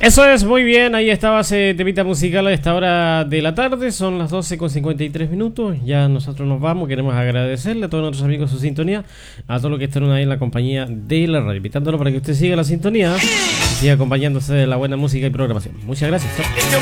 Eso es, muy bien, ahí estaba ese temita musical a esta hora de la tarde, son las 12:53, ya nosotros nos vamos, queremos agradecerle a todos nuestros amigos su sintonía, a todos los que están ahí en la compañía de la radio, invitándolo para que usted siga la sintonía, siga acompañándose de la buena música y programación. Muchas gracias.